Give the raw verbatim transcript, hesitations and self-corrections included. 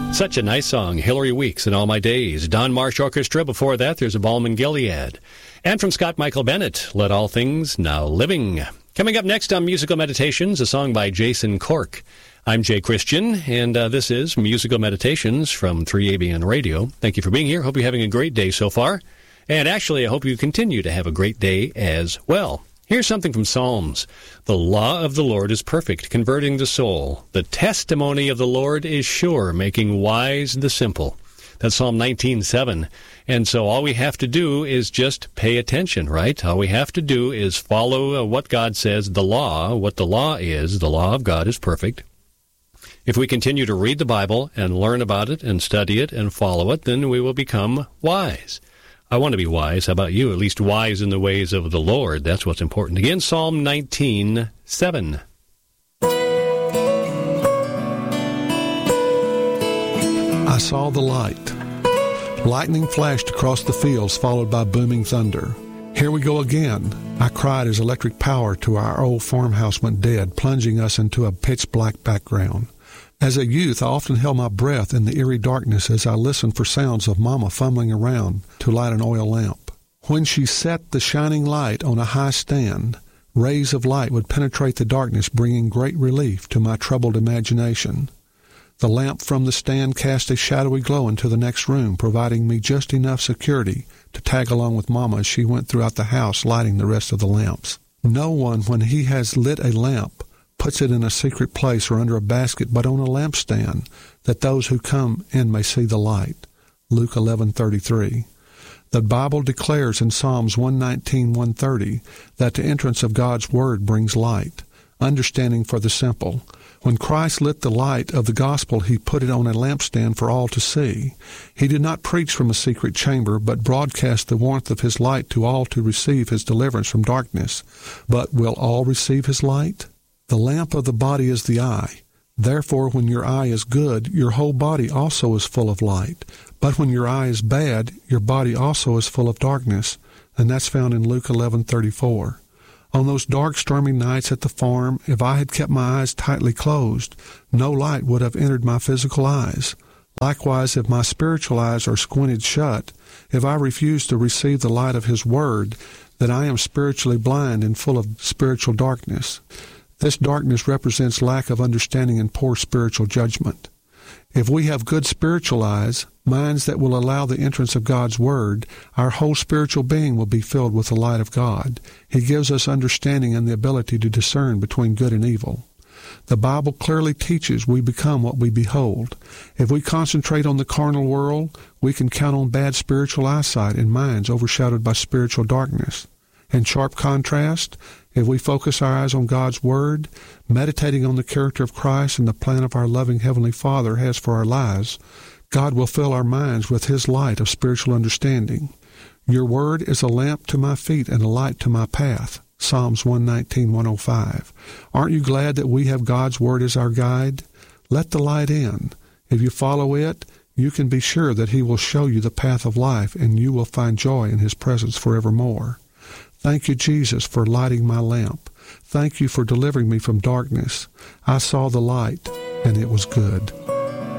Such a nice song, Hillary Weeks and All My Days. Don Marsh Orchestra. Before that, there's a Balm in Gilead. And from Scott Michael Bennett, Let All Things Now Living. Coming up next on Musical Meditations, a song by Jason Cork. I'm Jay Christian, and uh, this is Musical Meditations from three A B N Radio. Thank you for being here. Hope you're having a great day so far. And actually, I hope you continue to have a great day as well. Here's something from Psalms. The law of the Lord is perfect, converting the soul. The testimony of the Lord is sure, making wise the simple. That's Psalm nineteen seven. And so all we have to do is just pay attention, right? All we have to do is follow what God says, the law. What the law is, the law of God is perfect. If we continue to read the Bible and learn about it and study it and follow it, then we will become wise. I want to be wise. How about you? At least wise in the ways of the Lord. That's what's important. Again, Psalm nineteen seven. I saw the light. Lightning flashed across the fields, followed by booming thunder. Here we go again. I cried as electric power to our old farmhouse went dead, plunging us into a pitch-black background. As a youth, I often held my breath in the eerie darkness as I listened for sounds of Mama fumbling around to light an oil lamp. When she set the shining light on a high stand, rays of light would penetrate the darkness, bringing great relief to my troubled imagination. The lamp from the stand cast a shadowy glow into the next room, providing me just enough security to tag along with Mama as she went throughout the house lighting the rest of the lamps. No one, when he has lit a lamp, puts it in a secret place or under a basket, but on a lampstand, that those who come in may see the light. Luke eleven thirty-three. The Bible declares in Psalms one nineteen, one thirty that the entrance of God's Word brings light, understanding for the simple. When Christ lit the light of the gospel, he put it on a lampstand for all to see. He did not preach from a secret chamber, but broadcast the warmth of his light to all to receive his deliverance from darkness. But will all receive his light? The lamp of the body is the eye. Therefore, when your eye is good, your whole body also is full of light. But when your eye is bad, your body also is full of darkness. And that's found in Luke eleven thirty-four. On those dark, stormy nights at the farm, if I had kept my eyes tightly closed, no light would have entered my physical eyes. Likewise, if my spiritual eyes are squinted shut, if I refuse to receive the light of his word, then I am spiritually blind and full of spiritual darkness. This darkness represents lack of understanding and poor spiritual judgment. If we have good spiritual eyes, minds that will allow the entrance of God's Word, our whole spiritual being will be filled with the light of God. He gives us understanding and the ability to discern between good and evil. The Bible clearly teaches we become what we behold. If we concentrate on the carnal world, we can count on bad spiritual eyesight and minds overshadowed by spiritual darkness. In sharp contrast, if we focus our eyes on God's Word, meditating on the character of Christ and the plan of our loving Heavenly Father has for our lives, God will fill our minds with His light of spiritual understanding. Your Word is a lamp to my feet and a light to my path. Psalms one nineteen, one oh five. Aren't you glad that we have God's Word as our guide? Let the light in. If you follow it, you can be sure that He will show you the path of life, and you will find joy in His presence forevermore. Thank you, Jesus, for lighting my lamp. Thank you for delivering me from darkness. I saw the light, and it was good.